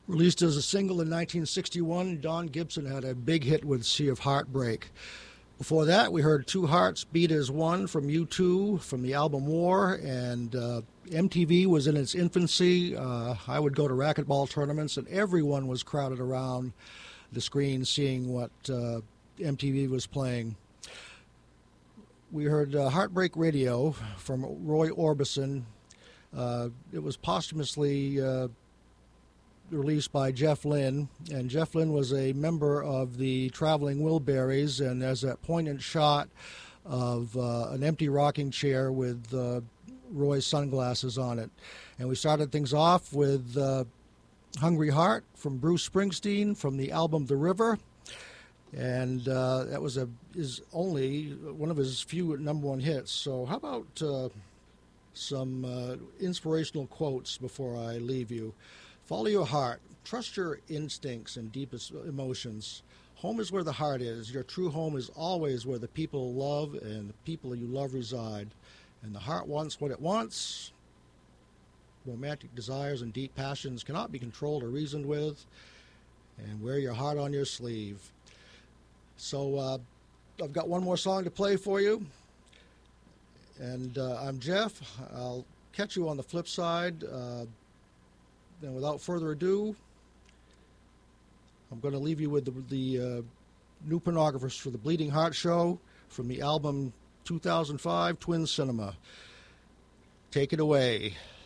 Released as a single in 1961, Don Gibson had a big hit with Sea of Heartbreak. Before that, we heard Two Hearts Beat as One from U2 from the album War, and MTV was in its infancy. I would go to racquetball tournaments, and everyone was crowded around the screen seeing what MTV was playing. We heard Heartbreak Radio from Roy Orbison. It was posthumously released by Jeff Lynne, and Jeff Lynne was a member of the Traveling Wilburys, and there's that poignant shot of an empty rocking chair with Roy's sunglasses on it. And we started things off with Hungry Heart from Bruce Springsteen from the album The River, and that was is only one of his few number one hits. So how about some inspirational quotes before I leave you? Follow your heart. Trust your instincts and deepest emotions. Home is where the heart is. Your true home is always where the people love and the people you love reside. And the heart wants what it wants. Romantic desires and deep passions cannot be controlled or reasoned with. And wear your heart on your sleeve. So I've got one more song to play for you. And I'm Jeff. I'll catch you on the flip side. And without further ado, I'm going to leave you with the new pornographers for the Bleeding Heart Show from the album 2005, Twin Cinema. Take it away.